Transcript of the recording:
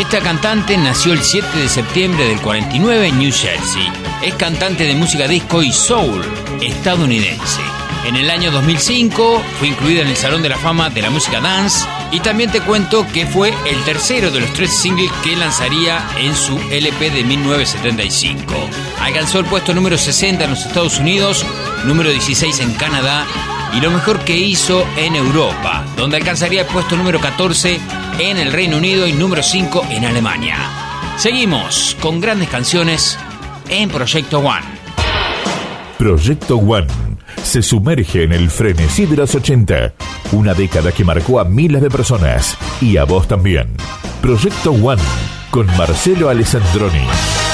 Esta cantante nació el 7 de septiembre del 49 en New Jersey. Es cantante de música disco y soul estadounidense. En el año 2005 fue incluida en el Salón de la Fama de la Música Dance, y también te cuento que fue el tercero de los 3 singles que lanzaría en su LP de 1975. Alcanzó el puesto número 60 en los Estados Unidos, número 16 en Canadá y lo mejor que hizo en Europa, donde alcanzaría el puesto número 14 en el Reino Unido y número 5 en Alemania. Seguimos con grandes canciones en Proyecto One. Proyecto One se sumerge en el frenesí de los 80, una década que marcó a miles de personas y a vos también. Proyecto One con Marcelo Alessandroni.